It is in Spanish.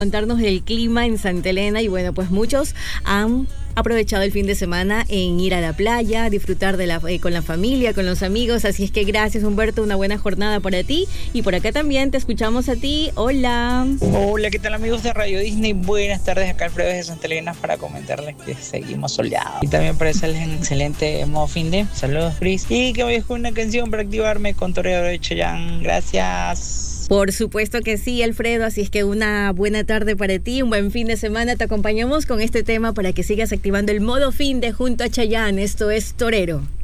Contarnos el clima en Santa Elena y bueno, pues muchos han aprovechado el fin de semana en ir a la playa, disfrutar con la familia, con los amigos, así es que gracias Humberto, una buena jornada para ti y por acá también te escuchamos a ti. Hola. Hola, ¿qué tal amigos de Radio Disney? Buenas tardes, acá Alfredo de Santa Elena para comentarles que seguimos soleados y también para hacerles un excelente modo fin de. Saludos Chris y que voy con una canción para activarme con Toreador de Chayanne. Gracias. Por supuesto que sí, Alfredo, así es que una buena tarde para ti, un buen fin de semana. Te acompañamos con este tema para que sigas activando el modo fin de junto a Chayanne. Esto es Torero.